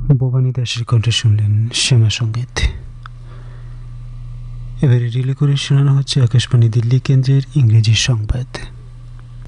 ভবানী দাসের কণ্ঠে শুনলেন শ্যামা সঙ্গীত। এবারে রিলে করে শোনানো হচ্ছে আকাশবাণী দিল্লি কেন্দ্রের ইংরেজি সংবাদ।